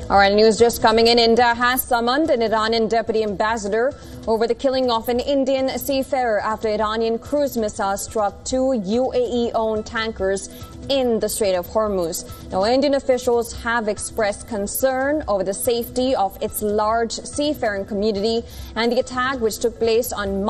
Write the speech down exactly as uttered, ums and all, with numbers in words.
All right, news just coming in. India has summoned an Iranian deputy ambassador over the killing of an Indian seafarer after Iranian cruise missiles struck two U A E-owned tankers in the Strait of Hormuz. Now, Indian officials have expressed concern over the safety of its large seafaring community and the attack which took place on